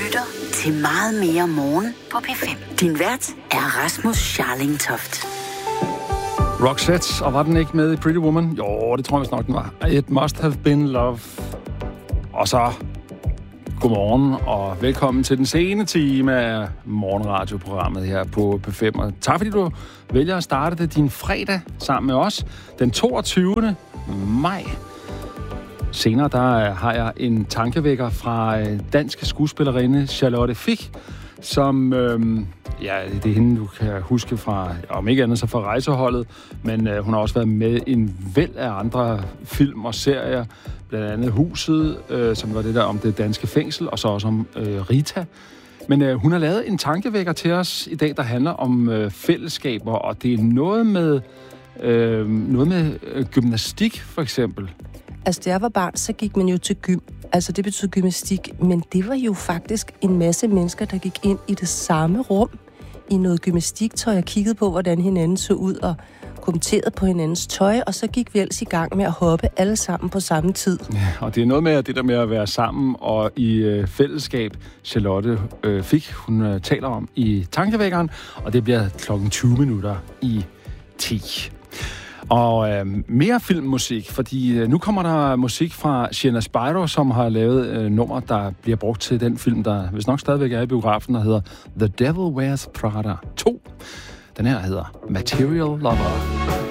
lytter til Meget mere morgen på P5. Din vært er Rasmus Scharling Toft. Roxette, og var den ikke med i Pretty Woman? Jo, det tror jeg nok, den var. It must have been love. Og så, godmorgen og velkommen til den sene time af morgenradioprogrammet her på P5. Og tak fordi du vælger at starte det din fredag sammen med os. Den 22. maj. Senere der har jeg en tankevækker fra dansk skuespillerinde Charlotte Fich, som, det er hende, du kan huske fra, om ikke andet så fra Rejseholdet, men hun har også været med i en væld af andre film og serier, blandt andet Huset, som var det der om det danske fængsel, og så også om Rita. Men hun har lavet en tankevækker til os i dag, der handler om fællesskaber, og det er noget med gymnastik, for eksempel. Altså, da jeg var barn, så gik man jo til gym. Altså, det betyder gymnastik. Men det var jo faktisk en masse mennesker, der gik ind i det samme rum i noget gymnastiktøj og kiggede på, hvordan hinanden så ud og kommenterede på hinandens tøj. Og så gik vi ellers i gang med at hoppe alle sammen på samme tid. Ja, og det er noget med det der med at være sammen og i fællesskab. Charlotte Fich, hun taler om i tankevækkeren, og det bliver klokken 20 minutter i 10. Og mere filmmusik, fordi nu kommer der musik fra Sienna Spyro, som har lavet nummer, der bliver brugt til den film, der vist nok stadigvæk er i biografen, der hedder The Devil Wears Prada 2. Den her hedder Material Lover.